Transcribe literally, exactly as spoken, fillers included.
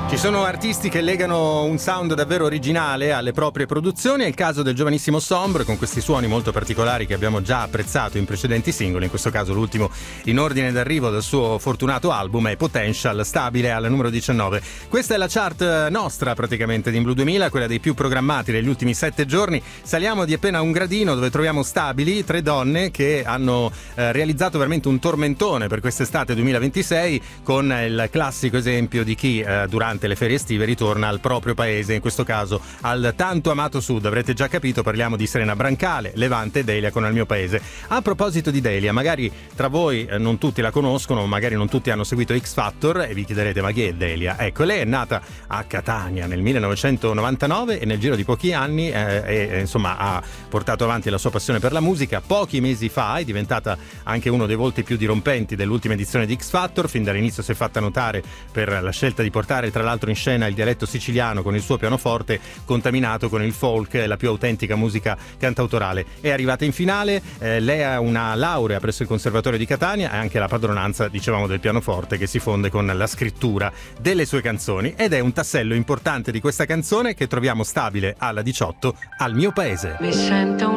Ci sono artisti che legano un sound davvero originale alle proprie produzioni, è il caso del giovanissimo Sombre con questi suoni molto particolari che abbiamo già apprezzato in precedenti singoli, in questo caso l'ultimo in ordine d'arrivo del suo fortunato album è Potential, stabile al numero diciannove. Questa è la chart nostra praticamente di In Blue duemila, quella dei più programmati negli ultimi sette giorni. Saliamo di appena un gradino dove troviamo Stabili, tre donne che hanno eh, realizzato veramente un tormentone per quest'estate duemilaventisei con il classico esempio di chi eh, durante le ferie estive ritorna al proprio paese, in questo caso al tanto amato sud. Avrete già capito, parliamo di Serena Brancale, Levante e Delia con Al mio paese. A proposito di Delia, magari tra voi eh, non tutti la conoscono, magari non tutti hanno seguito X Factor e vi chiederete ma chi è Delia? Ecco, lei è nata a Catania nel millenovecentonovantanove e nel giro di pochi anni eh, e, insomma ha portato avanti la sua passione per la musica. Pochi mesi fa è diventata anche uno dei volti più dirompenti dell'ultima edizione di X Factor, fin dall'inizio si è fatta notare per la scelta di portare tra l'altro in scena il dialetto siciliano con il suo pianoforte contaminato con il folk e la più autentica musica cantautorale. È arrivata in finale, eh, lei ha una laurea presso il Conservatorio di Catania e anche la padronanza, dicevamo, del pianoforte che si fonde con la scrittura delle sue canzoni, ed è un tassello importante di questa canzone che troviamo stabile alla diciotto, Al mio paese. Mi sento